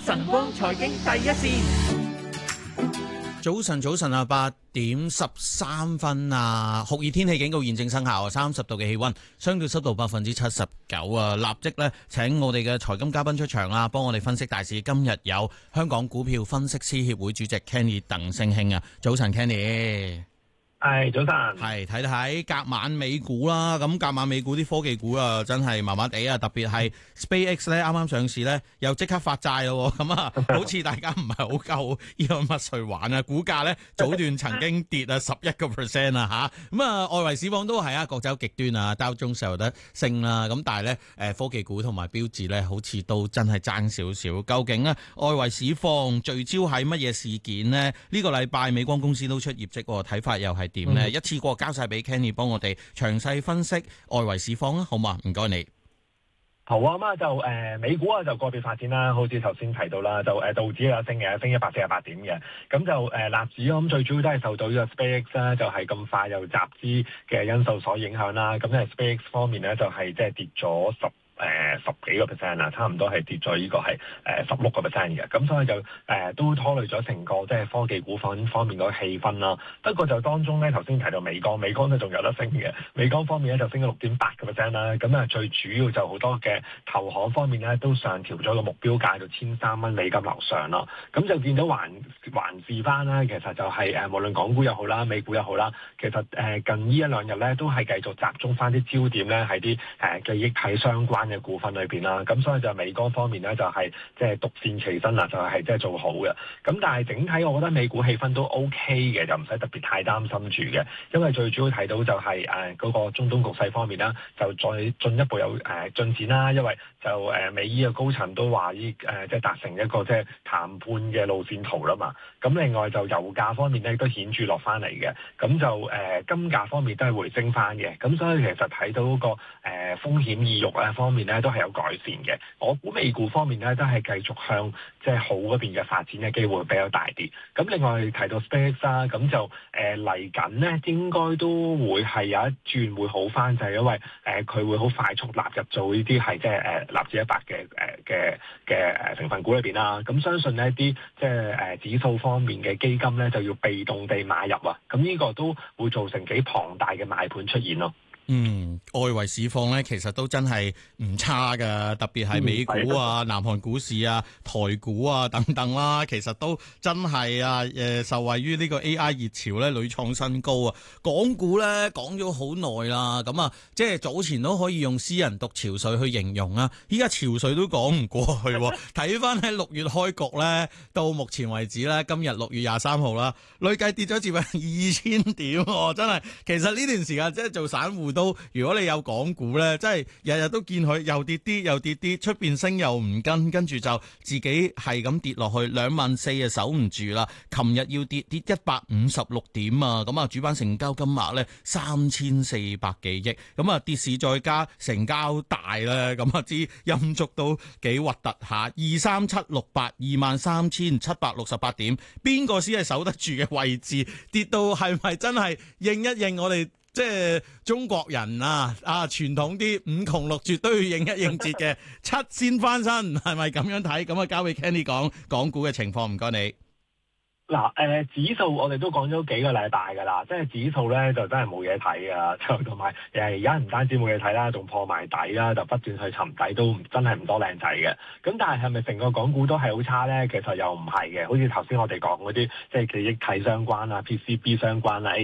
晨光財經第一線。 早晨啊，8:13啊，酷熱天氣警告現正生效，30度嘅氣溫，相對濕度79%啊！立即咧，請我哋嘅財金嘉賓出場啦，幫我哋分析大市。今日有香港股票分析師協會主席 Kenny 鄧聲興啊，早晨 Kenny。 係早晨， 係睇隔晚美股啦，咁隔晚美股啲科技股啊，真係麻麻地啊，特別係 SpaceX 咧，啱啱上市咧，又即刻發債咯，咁啊，好似大家唔係好夠呢個乜水玩啊，股價咧早段曾經跌啊11%啊吓，咁啊外圍市況都係啊各走極端啊，道瓊斯有得升啦，咁但係咧科技股同埋標指咧，好似都真係爭少少。究竟咧外圍市況聚焦喺乜嘢事件呢？呢個禮拜美光公司都出業績，睇法又係點呢？一次過交晒俾 Kenny 幫我哋詳細分析外圍市況啊，好嘛？唔該你。 好啊，咁就美股啊就個別發展啦，好似頭先提到啦，就道指有升嘅，升148點嘅，咁就納指咁最主要都係受到呢個 SpaceX 啦，就係咁快又集資嘅因素所影響啦，咁咧 SpaceX 方面咧就係即係跌咗十幾個 percent 啊，差唔多係跌咗呢個係16個 percent 嘅，咁所以就都拖累咗成個即係科技股方面嗰個氣氛啦。不過就當中咧，頭先提到美光都仲有得升嘅，美光方面咧就升咗6.8個 percent 啦。咁啊最主要就好多嘅投行方面咧都上調咗個目標價到$1,300樓上咯。咁就見到環視翻啦，其實就係無論港股又好啦，美股又好啦，其實近呢一兩日咧都係繼續集中翻啲焦點咧喺啲記憶體相關嘅股份裏邊啦，咁所以就美光方面咧就係即係獨善其身啦，就係即係做好嘅。咁但係整體我覺得美股氣氛都 OK 嘅，就唔使特別太擔心住嘅，因為最主要睇到就係嗰個中東局勢方面啦，就再進一步有進展啦。因為就美伊嘅高層都話即係達成一個即係談判嘅路線圖啦嘛。咁另外就油價方面咧都顯著落翻嚟嘅，咁就金價方面都係回升翻嘅。咁所以其實睇到嗰個風險意欲方面咧都係有改善嘅。我估美股方面咧都係繼續向即係好嗰邊嘅發展嘅機會比較大啲。咁另外提到 SpaceX 啦，咁就嚟緊咧應該都會係有一轉會好翻，就係因為佢會好快速納入做呢啲係即係納指100嘅成分股裏邊啦。咁相信呢啲即係指數方面嘅基金咧就要被動地買入啊。咁呢個都會造成幾龐大嘅買盤出現咯。 外圍市況咧，其實都真係唔差噶，特別係美股啊、南韓股市啊、台股啊等等啦，其實都真係受惠於呢個 AI 熱潮咧，屢創新高啊！港股咧講咗好耐啦，咁啊，即係早前都可以用詩人讀潮水去形容啊，依家潮水都講唔過去。睇翻喺6月開局咧，到目前為止咧，今日6月23號啦，累計跌咗接近2000點，真係。其實呢段時間即係做散戶都，如果你有港股咧，真係日日都見佢又跌啲又跌啲，出邊升又唔跟住就自己係咁跌落去，24,000啊守唔住啦。琴日要跌156點啊，咁啊主板成交金額咧3400幾億，咁啊跌市再加成交大咧，咁啊知陰燭都幾核突下，23768 23,768點，邊個先係守得住嘅位置？跌到係咪真係應一應我哋？即係中國人傳統啲5窮6絕都要應一應節嘅7先翻身，係咪咁樣睇？咁啊交俾 Kenny 講港股嘅情況，唔該你。 嗱，指數我哋都講咗幾個禮拜㗎啦，即係指數咧就真係冇嘢睇㗎，就同埋而家唔單止冇嘢睇啦，仲破埋底啦，就不斷去尋底，都真係唔多靚仔嘅。咁但係咪成個港股都係好差咧？其實又唔係嘅，好似頭先我哋講嗰啲即係記憶體相關啊、PCB 相關啊、